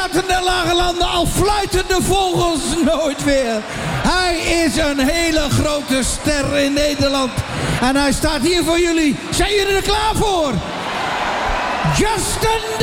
Theater der Lage Landen, al fluiten de vogels nooit weer. Hij is een hele grote ster in Nederland. En hij staat hier voor jullie. Zijn jullie er klaar voor? Justin